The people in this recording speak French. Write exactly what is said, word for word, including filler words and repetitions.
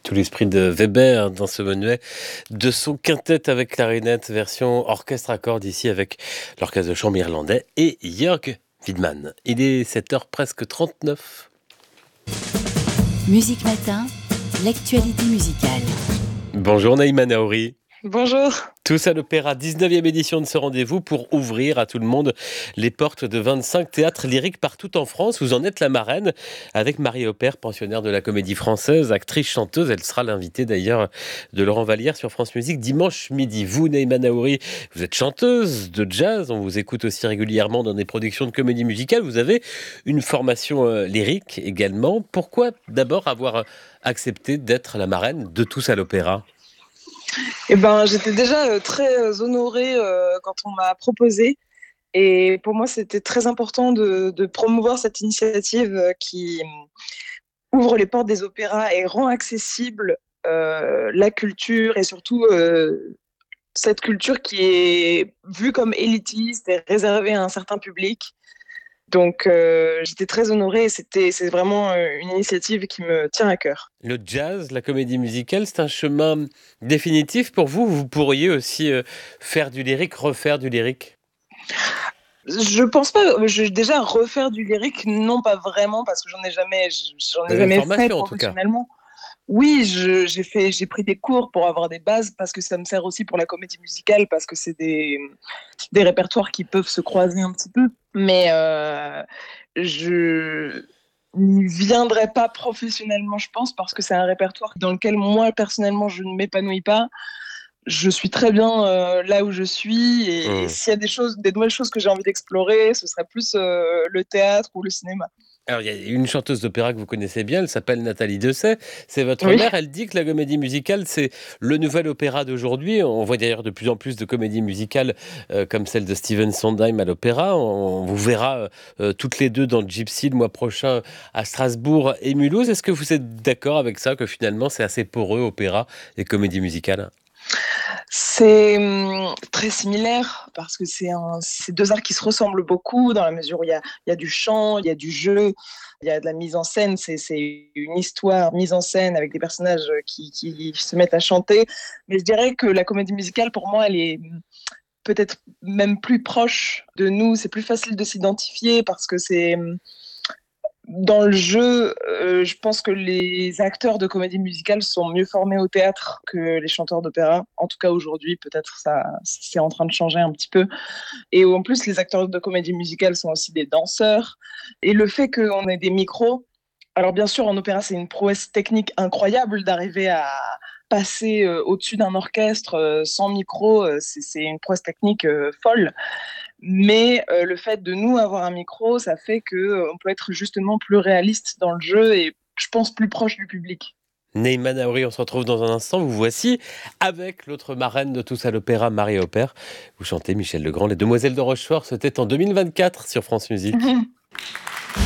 Tout l'esprit de Weber dans ce menuet de son quintet avec clarinette version orchestre à cordes ici avec l'orchestre de chambre irlandais et Jörg Widmann. Il est sept heures presque trente-neuf. Musique Matin, l'actualité musicale. Bonjour Naïma Naouri. Bonjour. Tous à l'Opéra, dix-neuvième édition de ce rendez-vous pour ouvrir à tout le monde les portes de vingt-cinq théâtres lyriques partout en France. Vous en êtes la marraine avec Marie Aupert, pensionnaire de la Comédie Française, actrice, chanteuse. Elle sera l'invitée d'ailleurs de Laurent Vallière sur France Musique dimanche midi. Vous, Naïma Naouri, vous êtes chanteuse de jazz. On vous écoute aussi régulièrement dans des productions de comédie musicale. Vous avez une formation euh, lyrique également. Pourquoi d'abord avoir accepté d'être la marraine de Tous à l'Opéra ? Eh ben, j'étais déjà euh, très euh, honorée euh, quand on m'a proposé. Et pour moi, c'était très important de, de promouvoir cette initiative euh, qui euh, ouvre les portes des opéras et rend accessible euh, la culture et surtout euh, cette culture qui est vue comme élitiste et réservée à un certain public. Donc, euh, j'étais très honorée et c'était, c'est vraiment euh, une initiative qui me tient à cœur. Le jazz, la comédie musicale, c'est un chemin définitif pour vous. Vous pourriez aussi euh, faire du lyrique, refaire du lyrique. Je pense pas, je, déjà refaire du lyrique, non pas vraiment, parce que j'en ai jamais, j'en ai Vous avez une jamais fait formation en tout cas. professionnellement. Oui, je, j'ai fait, j'ai pris des cours pour avoir des bases, parce que ça me sert aussi pour la comédie musicale, parce que c'est des, des répertoires qui peuvent se croiser un petit peu. Mais euh, je n'y viendrai pas professionnellement, je pense, parce que c'est un répertoire dans lequel moi, personnellement, je ne m'épanouis pas. Je suis très bien euh, là où je suis et Mmh. s'il y a des choses, des nouvelles choses que j'ai envie d'explorer, ce serait plus euh, le théâtre ou le cinéma. Alors, il y a une chanteuse d'opéra que vous connaissez bien, elle s'appelle Nathalie Dessay. C'est votre Oui. mère. Elle dit que la comédie musicale, c'est le nouvel opéra d'aujourd'hui. On voit d'ailleurs de plus en plus de comédies musicales euh, comme celle de Stephen Sondheim à l'opéra. On, on vous verra euh, toutes les deux dans Gypsy le mois prochain à Strasbourg et Mulhouse. Est-ce que vous êtes d'accord avec ça, que finalement, c'est assez poreux, opéra et comédie musicale ? C'est hum, très similaire parce que c'est, un, c'est deux arts qui se ressemblent beaucoup dans la mesure où il y a, il y a du chant, il y a du jeu, il y a de la mise en scène. C'est, c'est une histoire mise en scène avec des personnages qui, qui se mettent à chanter. Mais je dirais que la comédie musicale, pour moi, elle est peut-être même plus proche de nous. C'est plus facile de s'identifier parce que c'est... Dans le jeu, euh, je pense que les acteurs de comédie musicale sont mieux formés au théâtre que les chanteurs d'opéra. En tout cas, aujourd'hui, peut-être ça, c'est en train de changer un petit peu. Et en plus, les acteurs de comédie musicale sont aussi des danseurs. Et le fait qu'on ait des micros, alors bien sûr, en opéra, c'est une prouesse technique incroyable d'arriver à passer euh, au-dessus d'un orchestre euh, sans micro. Euh, c'est, c'est une prouesse technique euh, folle. Mais euh, le fait de nous avoir un micro, ça fait qu'on euh, peut être justement plus réaliste dans le jeu et je pense plus proche du public. Naïma Naouri, on se retrouve dans un instant. Vous voici avec l'autre marraine de Tous à l'Opéra, Marie Aupert. Vous chantez Michel Legrand, Les Demoiselles de Rochefort. C'était en deux mille vingt-quatre sur France Musique.